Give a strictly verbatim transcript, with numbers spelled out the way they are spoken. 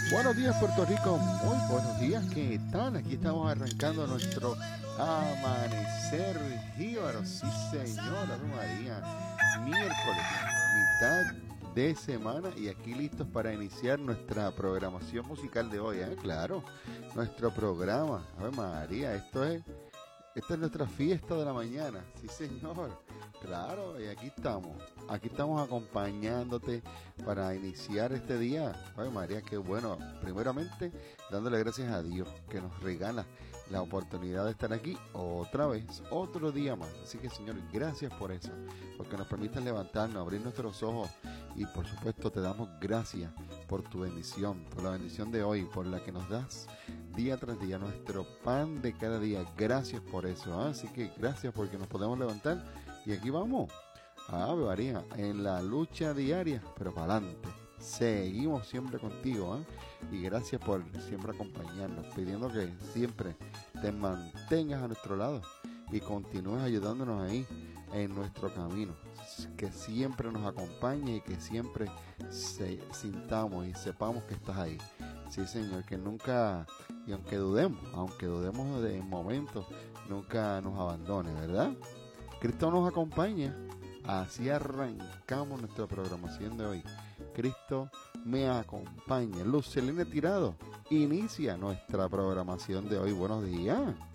Buenos días, Puerto Rico. Muy buenos días. ¿Qué tal? Aquí estamos arrancando nuestro amanecer jíbaro. Sí, señor. Ave María. Miércoles, mitad de semana y aquí listos para iniciar nuestra programación musical de hoy. ¿eh? Claro, nuestro programa. Ave María, esto es, esta es nuestra fiesta de la mañana. Sí, señor. Claro, y aquí estamos. Aquí estamos acompañándote para iniciar este día. Ay, María, qué bueno. Primeramente, dándole gracias a Dios que nos regala la oportunidad de estar aquí otra vez, otro día más. Así que, Señor, gracias por eso, porque nos permites levantarnos, abrir nuestros ojos y, por supuesto, te damos gracias por tu bendición, por la bendición de hoy, por la que nos das día tras día, nuestro pan de cada día. Gracias por eso. ¿eh? Así que gracias porque nos podemos levantar y aquí vamos. Ave María, en la lucha diaria, pero para adelante. Seguimos siempre contigo, ¿eh? Y gracias por siempre acompañarnos, pidiendo que siempre te mantengas a nuestro lado y continúes ayudándonos ahí en nuestro camino. Que siempre nos acompañe y que siempre se, sintamos y sepamos que estás ahí. Sí, Señor, que nunca, y aunque dudemos, aunque dudemos de momentos, nunca nos abandone, ¿verdad? Cristo nos acompaña. Así arrancamos nuestra programación de hoy. Cristo me acompaña. Lucelina Tirado inicia nuestra programación de hoy. Buenos días.